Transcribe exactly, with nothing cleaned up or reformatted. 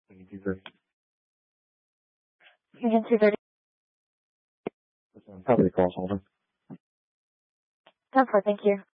Thank you very Union two thirty. much. Probably call holder. ten four, thank you.